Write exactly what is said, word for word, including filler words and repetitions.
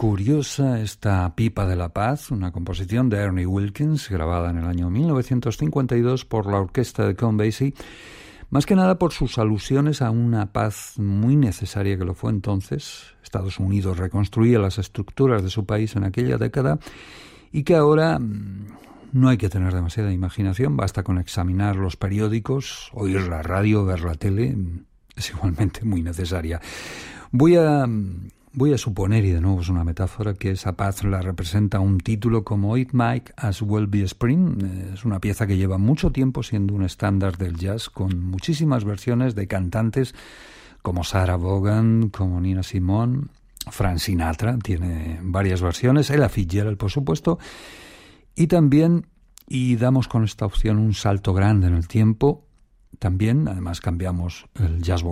curiosa esta Pipa de la Paz, una composición de Ernie Wilkins, grabada en el año mil novecientos cincuenta y dos por la orquesta de Count Basie, más que nada por sus alusiones a una paz muy necesaria que lo fue entonces. Estados Unidos reconstruía las estructuras de su país en aquella década y que ahora no hay que tener demasiada imaginación, basta con examinar los periódicos, oír la radio, ver la tele, es igualmente muy necesaria. Voy a... Voy a suponer, y de nuevo es una metáfora, que esa paz la representa un título como It Might As Well Be Spring. Es una pieza que lleva mucho tiempo siendo un estándar del jazz, con muchísimas versiones de cantantes como Sarah Vaughan, como Nina Simone, Frank Sinatra, tiene varias versiones, Ella Fitzgerald, por supuesto, y también, y damos con esta opción un salto grande en el tiempo, también, además cambiamos el jazz vocal